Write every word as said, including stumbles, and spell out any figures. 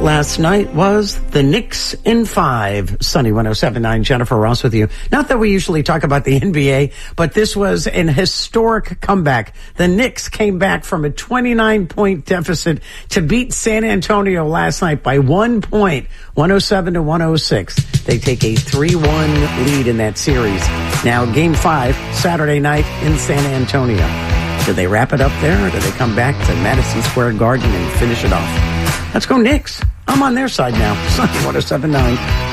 Last night was the Knicks in five. Sunny one oh seven point nine, Jennifer Ross with you. Not that we usually talk about the N B A, but this was an historic comeback. The Knicks came back from a twenty-nine point deficit to beat San Antonio last night by one point, one oh seven to one oh six. They take a three one lead in that series. Now, game five, Saturday night in San Antonio. Do they wrap it up there, or do they come back to Madison Square Garden and finish it off? Let's go Knicks. I'm on their side now. Sunny one oh seven point nine.